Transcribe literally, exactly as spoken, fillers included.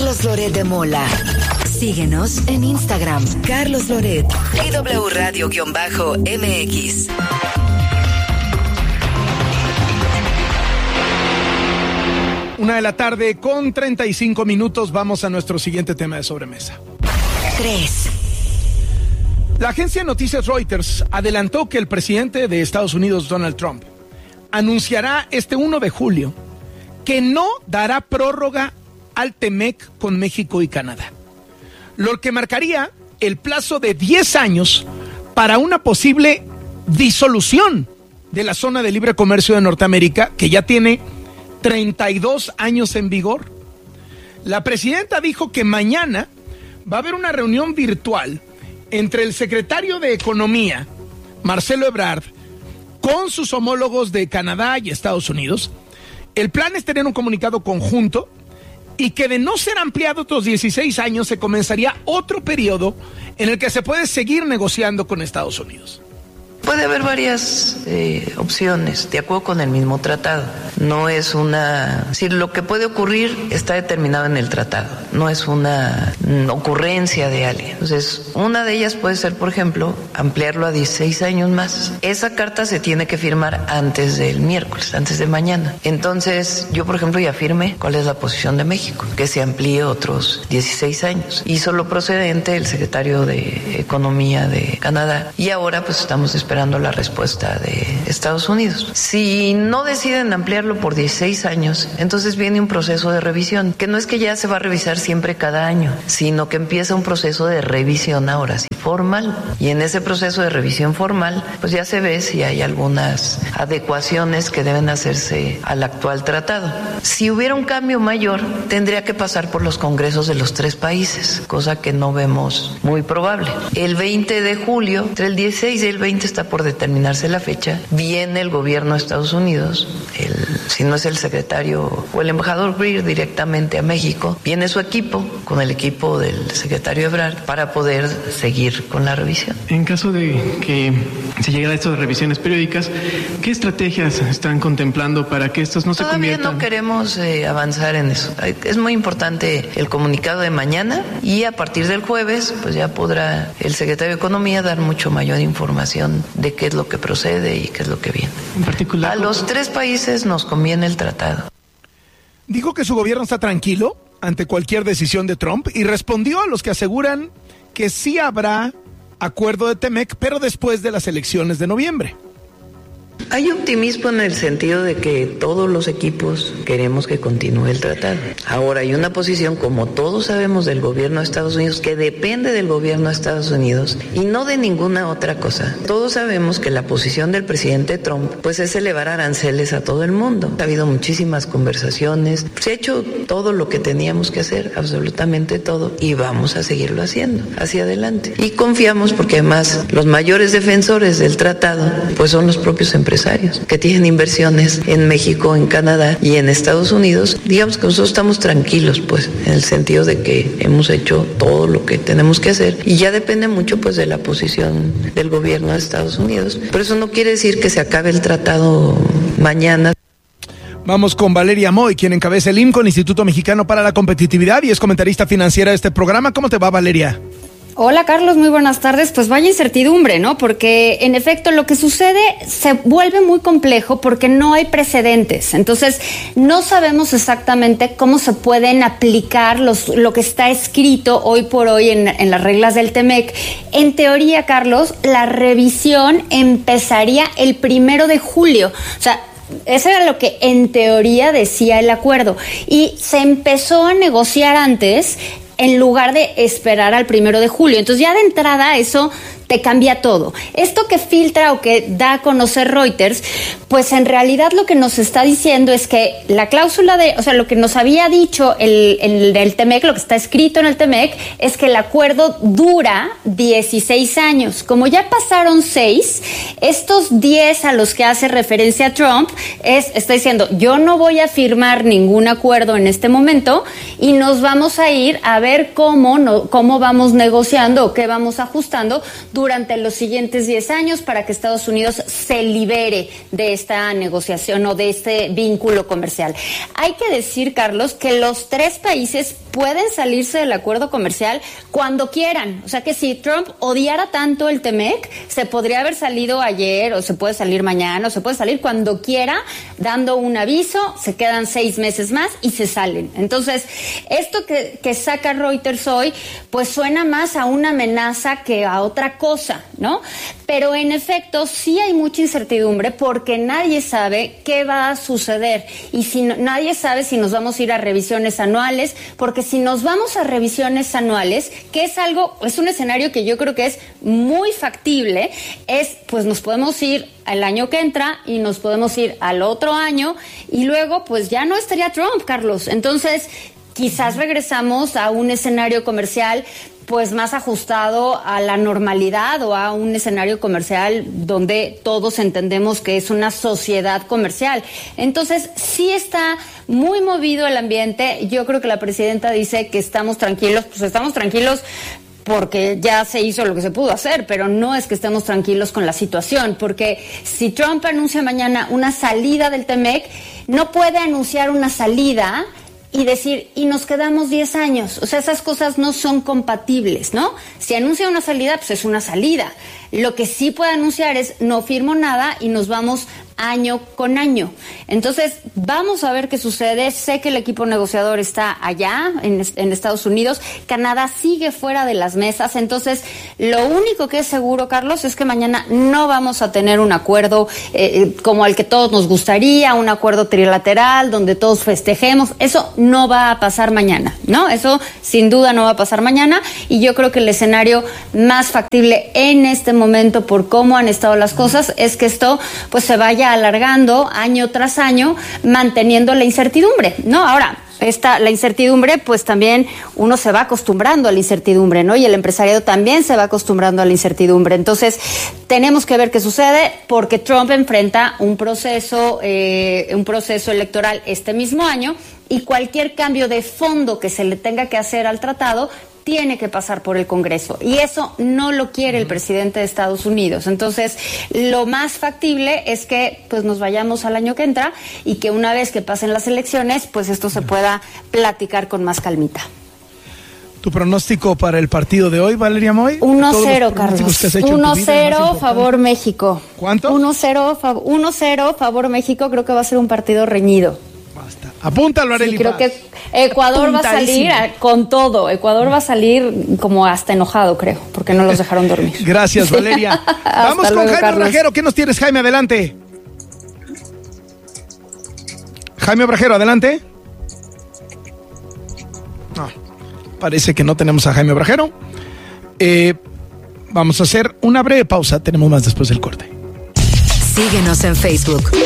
Carlos Loret de Mola. Síguenos en Instagram, Carlos Loret y W Radio-M X. Una de la tarde con treinta y cinco minutos. Vamos a nuestro siguiente tema de sobremesa. tres. La agencia de noticias Reuters adelantó que el presidente de Estados Unidos, Donald Trump, anunciará este primero de julio que no dará prórroga al TEMEC con México y Canadá, lo que marcaría el plazo de diez años para una posible disolución de la zona de libre comercio de Norteamérica, que ya tiene treinta y dos años en vigor. La presidenta dijo que mañana va a haber una reunión virtual entre el secretario de Economía, Marcelo Ebrard, con sus homólogos de Canadá y Estados Unidos. El plan es tener un comunicado conjunto y que, de no ser ampliado otros dieciséis años, se comenzaría otro periodo en el que se puede seguir negociando con Estados Unidos. Puede haber varias eh, opciones, de acuerdo con el mismo tratado. No es una... Es decir, lo que puede ocurrir está determinado en el tratado, no es una mm, ocurrencia de alguien. Entonces, una de ellas puede ser, por ejemplo, ampliarlo a dieciséis años más. Esa carta se tiene que firmar antes del miércoles, antes de mañana. Entonces, yo, por ejemplo, ya firmé cuál es la posición de México, que se amplíe otros dieciséis años. Hizo lo procedente el secretario de Economía de Canadá y ahora pues estamos esperando la respuesta de Estados Unidos. Si no deciden ampliarlo por dieciséis años, entonces viene un proceso de revisión, que no es que ya se va a revisar siempre cada año, sino que empieza un proceso de revisión ahora sí formal, y en ese proceso de revisión formal pues ya se ve si hay algunas adecuaciones que deben hacerse al actual tratado. Si hubiera un cambio mayor, tendría que pasar por los congresos de los tres países, cosa que no vemos muy probable. El veinte de julio, entre el dieciséis y el veinte está por determinarse la fecha, viene el gobierno de Estados Unidos, el, si no es el secretario o el embajador Greer directamente a México, viene su equipo con el equipo del secretario Ebrard para poder seguir con la revisión. En caso de que se llegara a esto de revisiones periódicas, ¿qué estrategias están contemplando para que estos no se Todavía conviertan? no queremos eh, avanzar en eso. Es muy importante el comunicado de mañana y a partir del jueves pues ya podrá el secretario de Economía dar mucho mayor información de qué es lo que procede y qué es lo que viene. En particular, a los tres países nos conviene el tratado. Dijo que su gobierno está tranquilo ante cualquier decisión de Trump y respondió a los que aseguran que sí habrá acuerdo de TEMEC, pero después de las elecciones de noviembre. Hay optimismo en el sentido de que todos los equipos queremos que continúe el tratado. Ahora, hay una posición, como todos sabemos, del gobierno de Estados Unidos, que depende del gobierno de Estados Unidos y no de ninguna otra cosa. Todos sabemos que la posición del presidente Trump pues es elevar aranceles a todo el mundo. Ha habido muchísimas conversaciones, se ha hecho todo lo que teníamos que hacer, absolutamente todo, y vamos a seguirlo haciendo hacia adelante. Y confiamos porque además los mayores defensores del tratado pues son los propios empresarios. empresarios que tienen inversiones en México, en Canadá y en Estados Unidos. Digamos que nosotros estamos tranquilos, pues, en el sentido de que hemos hecho todo lo que tenemos que hacer y ya depende mucho, pues, de la posición del gobierno de Estados Unidos. Pero eso no quiere decir que se acabe el tratado mañana. Vamos con Valeria Moy, quien encabeza el IMCO, el Instituto Mexicano para la Competitividad, y es comentarista financiera de este programa. ¿Cómo te va, Valeria? Hola, Carlos, muy buenas tardes. Pues vaya incertidumbre, ¿no? Porque en efecto lo que sucede se vuelve muy complejo porque no hay precedentes. Entonces no sabemos exactamente cómo se pueden aplicar los, lo que está escrito hoy por hoy en, en las reglas del TEMEC. En teoría, Carlos, la revisión empezaría el primero de julio. O sea, eso era lo que en teoría decía el acuerdo. Y se empezó a negociar antes en lugar de esperar al primero de julio. Entonces ya de entrada eso te cambia todo. Esto que filtra o que da a conocer Reuters, pues en realidad lo que nos está diciendo es que la cláusula de, o sea, lo que nos había dicho el, el, el TEMEC, lo que está escrito en el TEMEC, es que el acuerdo dura dieciséis años. Como ya pasaron seis, estos diez a los que hace referencia Trump, es, está diciendo, yo no voy a firmar ningún acuerdo en este momento y nos vamos a ir a ver cómo, no, cómo vamos negociando o qué vamos ajustando durante los siguientes diez años para que Estados Unidos se libere de esta negociación o de este vínculo comercial. Hay que decir, Carlos, que los tres países pueden salirse del acuerdo comercial cuando quieran. O sea que si Trump odiara tanto el T M E C, se podría haber salido ayer o se puede salir mañana o se puede salir cuando quiera, dando un aviso, se quedan seis meses más y se salen. Entonces, esto que, que saca Reuters hoy, pues suena más a una amenaza que a otra cosa, ¿no? Pero en efecto sí hay mucha incertidumbre porque nadie sabe qué va a suceder y si no, nadie sabe si nos vamos a ir a revisiones anuales, porque si nos vamos a revisiones anuales, que es algo, es un escenario que yo creo que es muy factible, es pues nos podemos ir al año que entra y nos podemos ir al otro año y luego pues ya no estaría Trump, Carlos. Entonces quizás regresamos a un escenario comercial pues más ajustado a la normalidad o a un escenario comercial donde todos entendemos que es una sociedad comercial. Entonces, sí está muy movido el ambiente. Yo creo que la presidenta dice que estamos tranquilos, pues estamos tranquilos porque ya se hizo lo que se pudo hacer, pero no es que estemos tranquilos con la situación, porque si Trump anuncia mañana una salida del T M E C, no puede anunciar una salida y decir, y nos quedamos diez años. O sea, esas cosas no son compatibles, ¿no? Si anuncia una salida, pues es una salida. Lo que sí puede anunciar es, no firmo nada y nos vamos año con año. Entonces, vamos a ver qué sucede. Sé que el equipo negociador está allá, en, en Estados Unidos. Canadá sigue fuera de las mesas. Entonces, lo único que es seguro, Carlos, es que mañana no vamos a tener un acuerdo eh, como el que todos nos gustaría, un acuerdo trilateral donde todos festejemos. Eso no va a pasar mañana, ¿no? Eso sin duda no va a pasar mañana. Y yo creo que el escenario más factible en este momento, por cómo han estado las cosas, es que esto pues se vaya alargando año tras año, manteniendo la incertidumbre, ¿no? Ahora, esta, la incertidumbre, pues también uno se va acostumbrando a la incertidumbre, ¿no? Y el empresariado también se va acostumbrando a la incertidumbre. Entonces, tenemos que ver qué sucede, porque Trump enfrenta un proceso, eh, un proceso electoral este mismo año, y cualquier cambio de fondo que se le tenga que hacer al tratado tiene que pasar por el Congreso, y eso no lo quiere el presidente de Estados Unidos. Entonces, lo más factible es que pues nos vayamos al año que entra y que una vez que pasen las elecciones, pues esto se pueda platicar con más calmita. ¿Tu pronóstico para el partido de hoy, Valeria Moy? uno cero, Carlos. uno cero, favor México. ¿Cuánto? uno cero, favor México. Creo que va a ser un partido reñido. Basta. Apúntalo, Arely. Sí, creo que Ecuador va a salir con todo. Ecuador va a salir como hasta enojado, creo, porque no los dejaron dormir. Gracias, Valeria. Vamos con luego, Jaime Carlos. Obrajero. ¿Qué nos tienes, Jaime? Adelante. Jaime Obrajero, adelante. No, parece que no tenemos a Jaime Obrajero. Eh, vamos a hacer una breve pausa. Tenemos más después del corte. Síguenos en Facebook.